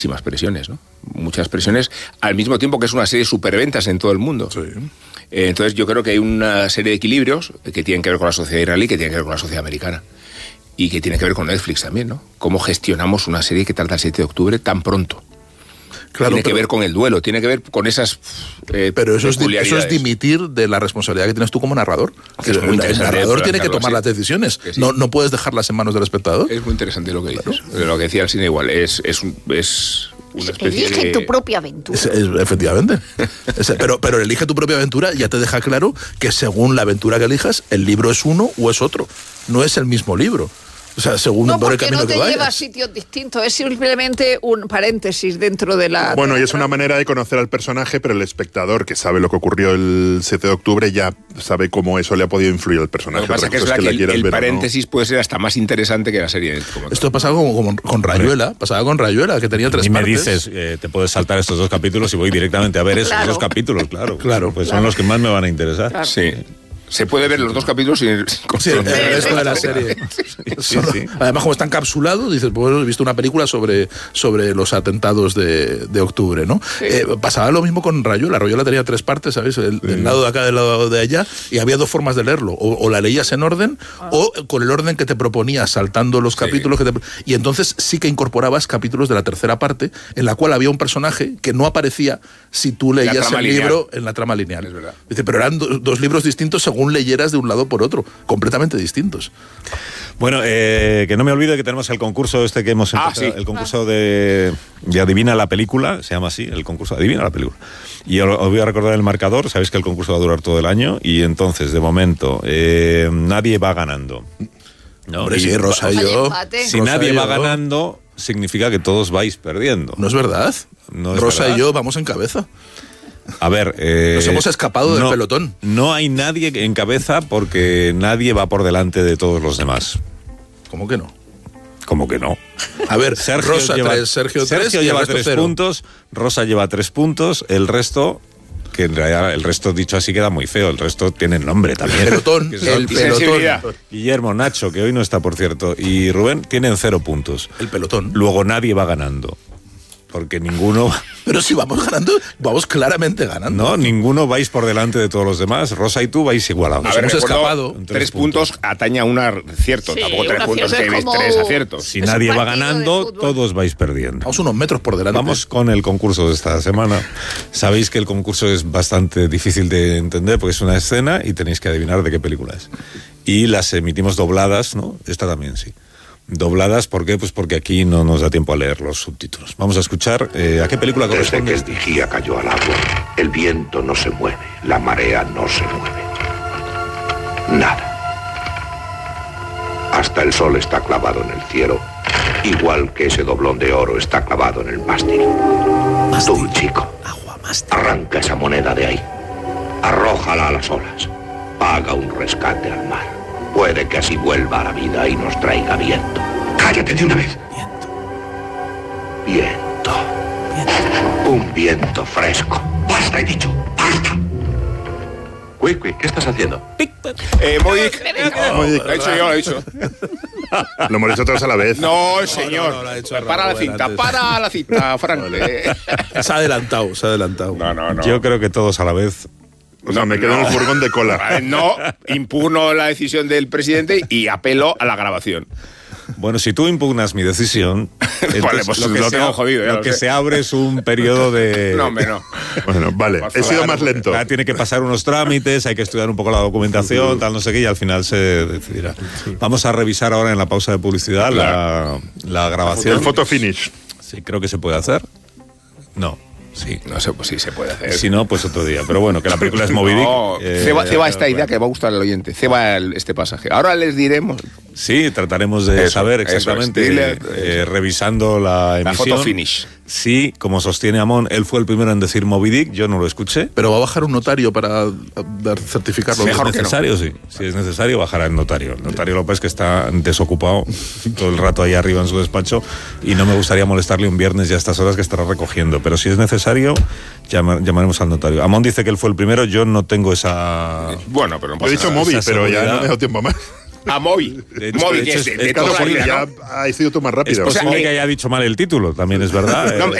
muchísimas presiones, ¿no? Muchas presiones, al mismo tiempo que es una serie de superventas en todo el mundo. Sí. Entonces yo creo que hay una serie de equilibrios que tienen que ver con la sociedad israelí, que tienen que ver con la sociedad americana. Y que tiene que ver con Netflix también, ¿no? Cómo gestionamos una serie que trata el 7 de octubre tan pronto. Claro, tiene que ver con el duelo, tiene que ver con esas pero eso es dimitir de la responsabilidad que tienes tú como narrador. Que el narrador tiene que tomar las decisiones. Sí. No puedes dejarlas en manos del espectador. Es muy interesante lo que dices. Claro. Lo que decía el cine igual. Es una especie elige tu propia aventura. Efectivamente. pero elige tu propia aventura ya te deja claro que según la aventura que elijas, el libro es uno o es otro. No es el mismo libro. O sea, según por el camino que vayas. No, porque no te lleva a sitios distintos, es simplemente un paréntesis dentro de la... Bueno, y es una manera de conocer al personaje, pero el espectador que sabe lo que ocurrió el 7 de octubre ya sabe cómo eso le ha podido influir al personaje. Lo que pasa es que el paréntesis puede ser hasta más interesante que la serie. Esto pasaba con Rayuela, que tenía 3 partes. Y me dices, te puedes saltar estos 2 capítulos y voy directamente a ver esos 2 capítulos, claro. Pues son los que más me van a interesar. Claro. Sí. Se puede ver los 2 capítulos sin el resto de la serie. Sí. Además, como está encapsulado, dices, pues he visto una película sobre los atentados de octubre, ¿no? Sí. Pasaba lo mismo con Rayuela. Rayuela tenía 3 partes, ¿sabes? El lado de acá, del lado de allá, y había 2 formas de leerlo. O la leías en orden, o con el orden que te proponías, saltando los capítulos. Y entonces sí que incorporabas capítulos de la tercera parte, en la cual había un personaje que no aparecía si tú leías el libro en la trama lineal. Es verdad. Dice, pero eran 2 libros distintos según leyeras de un lado por otro, completamente distintos. Bueno, que no me olvide que tenemos el concurso que hemos empezado, el concurso de Adivina la película, se llama así, el concurso Adivina la película. Y os voy a recordar el marcador, sabéis que el concurso va a durar todo el año, y entonces, de momento, nadie va ganando. ¿No? Hombre, sí, Rosa y yo. Si nadie va ganando, significa que todos vais perdiendo. ¿No es verdad? No es Rosa verdad. y yo vamos en cabeza. A ver, nos hemos escapado del pelotón. No hay nadie en cabeza porque nadie va por delante de todos los demás. ¿Cómo que no? ¿Cómo que no? A ver, Sergio Rosa lleva 3, Sergio 3. Sergio lleva 3 puntos, Rosa lleva 3 puntos, el resto, que en realidad el resto dicho así queda muy feo, el resto tiene nombre también. Pelotón, el pelotón. Guillermo, Nacho, que hoy no está por cierto, y Rubén tienen 0 puntos. El pelotón. Luego nadie va ganando. Porque ninguno... Pero si vamos ganando, vamos claramente ganando. No, ninguno vais por delante de todos los demás. Rosa y tú vais igualados. A ver, hemos escapado. 3 puntos atañe a un acierto. Sí, tampoco 3 puntos que veis 3 aciertos. Si nadie va ganando, todos vais perdiendo. Vamos unos metros por delante. Vamos con el concurso de esta semana. Sabéis que el concurso es bastante difícil de entender porque es una escena y tenéis que adivinar de qué película es. Y las emitimos dobladas, ¿no? Esta también, sí. Dobladas, ¿por qué? Pues porque aquí no nos da tiempo a leer los subtítulos. Vamos a escuchar a qué película corresponde. Desde que el vigía cayó al agua, el viento no se mueve, la marea no se mueve. Nada. Hasta el sol está clavado en el cielo, igual que ese doblón de oro está clavado en el mástil. Tú, chico, arranca esa moneda de ahí, arrójala a las olas, paga un rescate al mar. Puede que así vuelva a la vida y nos traiga viento. ¡Cállate de una vez! Viento. Un viento fresco. ¡Basta, he dicho! ¡Basta! Quick, ¿qué estás haciendo? Modik. Lo he dicho yo, lo he dicho. Lo hemos hecho todos a la vez. No, señor. Para la cinta, Frank. Se ha adelantado. No. Yo creo que todos a la vez. O sea, me quedo en el furgón de cola. No, impugno la decisión del presidente y apelo a la grabación. Bueno, si tú impugnas mi decisión, vale, pues lo tengo jodido. Lo que se abre es un periodo de... No, hombre, no. Bueno, vale, he sido más lento. Tiene que pasar unos trámites, hay que estudiar un poco la documentación, tal, no sé qué, y al final se decidirá. Vamos a revisar ahora en la pausa de publicidad la grabación. El photo finish. Sí, creo que se puede hacer. No. Sí. No sé, pues sí se puede hacer. Si no, pues otro día. Pero bueno, que la película es Moby Dick. No, ceba esta idea que va a gustar al oyente. Ceba este pasaje. Ahora les diremos. Sí, trataremos de saber exactamente, revisando la emisión. La foto finish. Sí, como sostiene Amón, él fue el primero en decir Moby Dick, yo no lo escuché. Pero va a bajar un notario para certificarlo. Si es necesario, sí. Si es necesario, bajará el notario. El notario López, que está desocupado todo el rato ahí arriba en su despacho, y no me gustaría molestarle un viernes ya a estas horas que estará recogiendo. Pero si es necesario, llamaremos al notario. Amón dice que él fue el primero, yo no tengo esa... Bueno, pero no pasa nada. He dicho Moby, pero ya no me he dado tiempo más. a Moby. Moby, que es de toda la vida, ya ¿no? ha sido tú más rápido. Es posible que haya dicho mal el título, también es verdad. No,